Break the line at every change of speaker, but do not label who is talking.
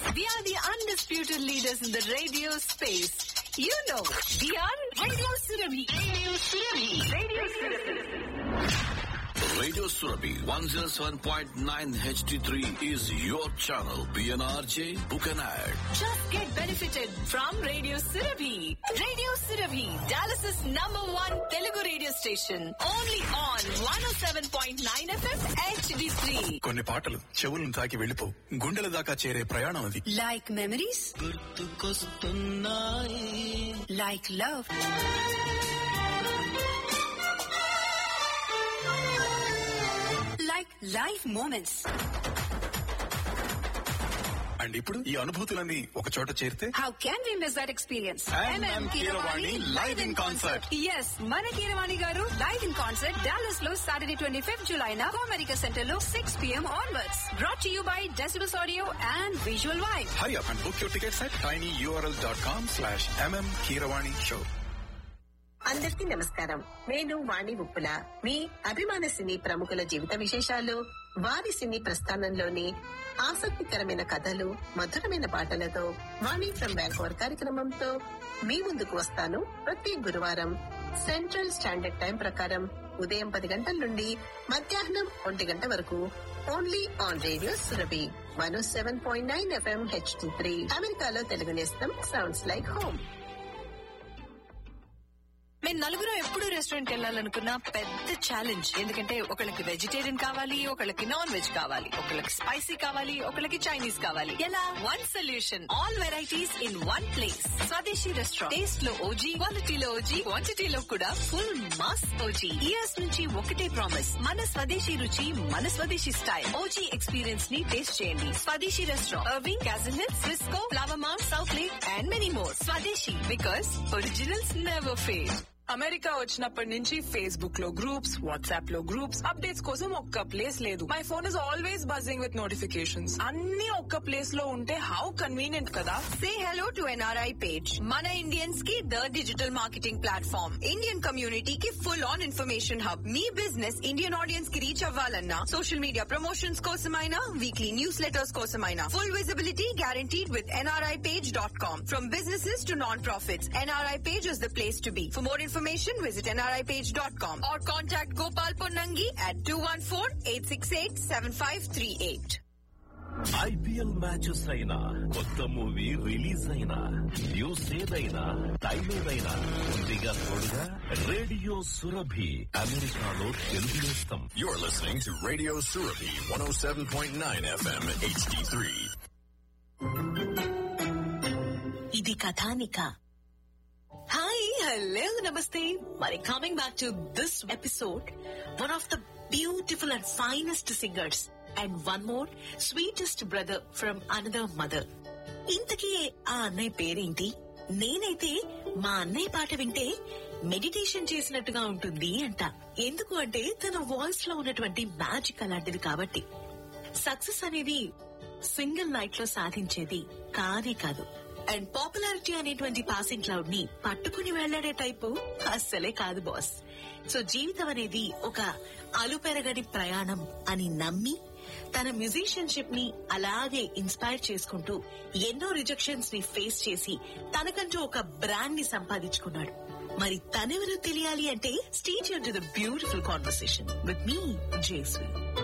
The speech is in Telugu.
We are the undisputed leaders in the radio space. You know, we are Radio Surabhi. Radio Surabhi. Radio Surabhi.
Radio Surabhi 107.9 HD3 is your channel. PNRJ, book an ad.
Just get benefited from Radio Surabhi. Radio Surabhi, Dallas's #1 Telugu radio station. Only on 107.9 FM HD3.
కొన్ని పాటలు చెవులను తాకి వెళ్ళిపో గుండెల దాకా చేరే ప్రయాణం అది.
Like memories, like love, like life moments.
And ఇప్పుడు ఈ అనుభూతులన్నీ ఒక చోట చేరితే
How can we miss that experience?
MM Keeravani live in concert.
Yes, మన కీరవాణి గారు live in concert Dallas లో Saturday 25th July na America Center లో 6 p.m. onwards. Brought to you by Decibels Audio and Visual Vibe.
Hurry up and book your tickets at tinyurl.com/MM Keeravani show.
అందరికీ నమస్కారం. నేను వాణి ఉప్పుల. మీ అభిమాన సినీ ప్రముఖుల జీవిత విశేషాలు, వారి సినీ ప్రస్థానంలోని ఆసక్తికరమైన కథలు, మధురమైన పాటలతో వాణి ఫ్రమ్ బ్యాంకోర్ కార్యక్రమంతో మీ ముందుకు వస్తాను. ప్రతి గురువారం సెంట్రల్ స్టాండర్డ్ టైం ప్రకారం ఉదయం 10 గంటల నుండి మధ్యాహ్నం 1 గంట వరకు. Only on radio Surabhi 107.9 FM HD3. అమెరికాలో తెలుగు నేస్తం సౌండ్స్ లైక్ హోమ్.
మేము నలుగురు ఎప్పుడు రెస్టారెంట్ వెళ్ళాలనుకున్న పెద్ద ఛాలెంజ్. ఎందుకంటే ఒకళ్ళకి వెజిటేరియన్ కావాలి, ఒకళ్ళకి నాన్ వెజ్ కావాలి, ఒకళ్ళకి స్పైసీ కావాలి, ఒకళ్ళకి చైనీస్ కావాలి. ఎలా? One solution, all varieties in one place. స్వదేశీ రెస్టారెంట్. టేస్ట్ లో ఓజీ, క్వాలిటీలో ఓజీ, క్వాంటిటీలో కూడా ఫుల్ మాస్ ఓజీ. ఇయర్స్ నుంచి ఒకటే ప్రామిస్, మన స్వదేశీ రుచి, మన స్వదేశీ స్టైల్. ఓజీ ఎక్స్పీరియన్స్ ని టేస్ట్ చేయండి. స్వదేశీ restaurant, Irving, castle hills, Frisco, flower mart, south lake and many more. స్వదేశీ, because originals never fail.
America వచ్చినప్పటి నుంచి ఫేస్బుక్ లో గ్రూప్స్, వాట్సాప్ లో గ్రూప్స్, అప్డేట్స్ కోసం ఒక్క ప్లేస్ లేదు. My phone is always buzzing with notifications. అన్ని ఒక్క ప్లేస్ లో ఉంటే హౌ కన్వీనియంట్ కదా.
Say hello to NRI page. Mana Indians ki the digital marketing platform. Indian community ki full on information hub. Me business Indian audience ki reach avvalanna. Social media promotions kosamaina, weekly newsletters kosamaina. Full visibility guaranteed with nripage.com. From businesses to non-profits, NRI page is the place to be. For more information, visit nripage.com or contact Gopal Ponnangi at 214-868-7538.
IPL matches అయినా, కొత్త మూవీ రిలీజ్ అయినా, న్యూస్ ఏదైనా, టైం ఏదైనా, ముందుగా తోడుగా రేడియో సురభి. అమెరికాలో తెలుగు నేస్తం.
You're listening to Radio Surabhi 107.9 FM HD3.
ఇది కథానిక. హాయ్, హలో, నమస్తే. మరి coming back to this episode, one of the beautiful and finest singers and one more sweetest brother from another mother. ఇంతకీ ఆ అన్నయ్య పేరేంటి? నేనైతే మా అన్నయ్య పాట వింటే మెడిటేషన్ చేసినట్టుగా ఉంటుంది అంట. ఎందుకు అంటే తన వాయిస్ లో ఉన్నటువంటి మ్యాజిక్ అలాంటిది కాబట్టి. సక్సెస్ అనేది సింగిల్ నైట్ లో సాధించేది కాదే కాదు. అండ్ పాపులారిటీ అనేటువంటి పాసింగ్ క్లౌడ్ ని పట్టుకుని వెళ్లాడే టైపు అస్సలే కాదు బాస్. సో జీవితం అనేది ఒక అలుపెరగని ప్రయాణం అని నమ్మి తన మ్యూజిషియన్షిప్ ని అలాగే ఇన్స్పైర్ చేసుకుంటూ ఎన్నో రిజెక్షన్స్ ని ఫేస్ చేసి తనకంటూ ఒక బ్రాండ్ ని సంపాదించుకున్నాడు. మరి తనెవరో తెలియాలి అంటే stay tuned to the beautiful conversation with me Jayashree.